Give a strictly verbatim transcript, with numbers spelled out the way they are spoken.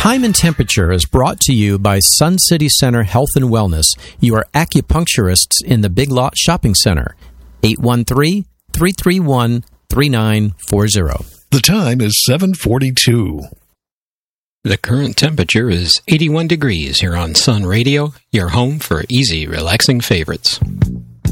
Time and Temperature is brought to you by Sun City Center Health and Wellness, your acupuncturists in the Big Lot Shopping Center. eight one three, three three one, three nine four zero. The time is seven forty-two. The current temperature is eighty-one degrees here on Sun Radio, your home for easy, relaxing favorites.